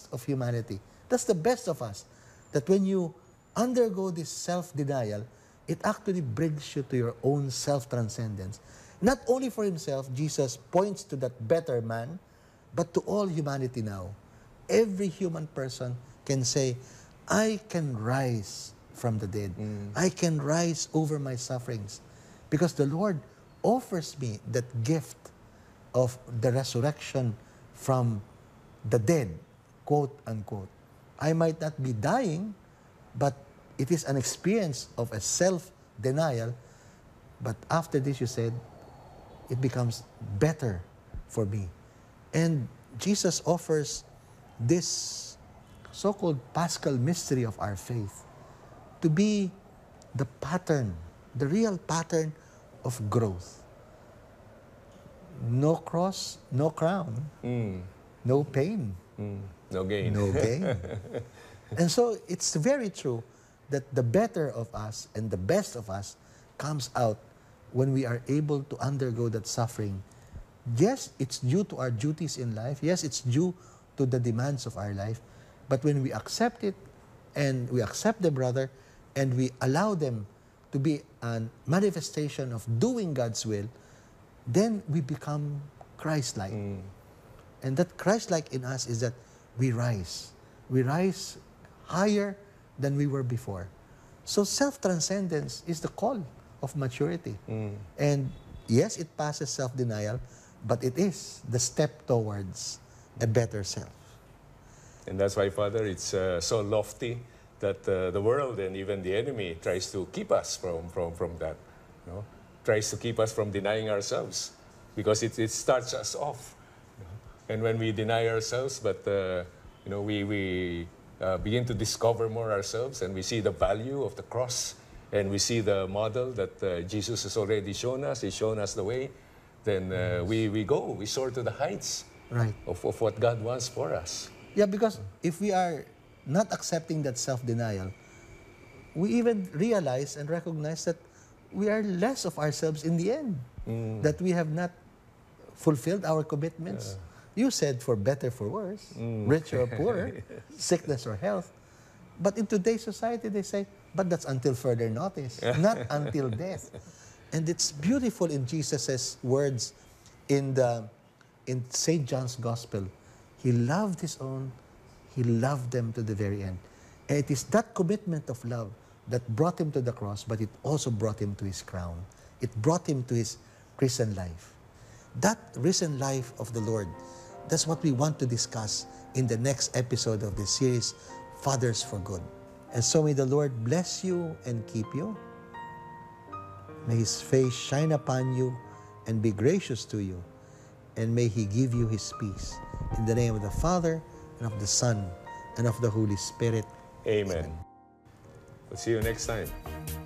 of humanity. That's the best of us. That when you undergo this self-denial, it actually brings you to your own self-transcendence. Not only for himself, Jesus points to that better man, but to all humanity now. Every human person can say, I can rise from the dead. I can rise over my sufferings. Because the Lord offers me that gift of the resurrection from the dead, quote unquote. I might not be dying, but it is an experience of a self-denial. But after this, you said, it becomes better for me. And Jesus offers this so-called Paschal mystery of our faith to be the pattern, the real pattern of growth. No cross, no crown, no pain, No gain. no gain. And so it's very true that the better of us and the best of us comes out when we are able to undergo that suffering. Yes, it's due to our duties in life. Yes, it's due to the demands of our life. But when we accept it, and we accept the brother, and we allow them to be a manifestation of doing God's will, then we become Christ-like. And that Christ-like in us is that we rise. We rise higher than we were before. So self-transcendence is the call of maturity. And yes, it passes self-denial, but it is the step towards a better self. And that's why, Father, it's so lofty that the world and even the enemy tries to keep us from that. You know? Tries to keep us from denying ourselves because it starts us off. You know? And when we deny ourselves, but you know, we begin to discover more ourselves, and we see the value of the cross, and we see the model that Jesus has already shown us. He's shown us the way. Then we soar to the heights of what God wants for us. Yeah, because if we are not accepting that self-denial, we even realize and recognize that we are less of ourselves in the end, that we have not fulfilled our commitments. You said for better, for worse, rich or poor, sickness or health. But in today's society, they say, but that's until further notice, not until death. And it's beautiful in Jesus' words in St. John's Gospel. He loved his own, he loved them to the very end. And it is that commitment of love that brought him to the cross, but it also brought him to his crown. It brought him to his risen life. That risen life of the Lord, that's what we want to discuss in the next episode of this series, Fathers for Good. And so may the Lord bless you and keep you. May His face shine upon you and be gracious to you. And may He give you His peace. In the name of the Father, and of the Son, and of the Holy Spirit. Amen. We'll see you next time.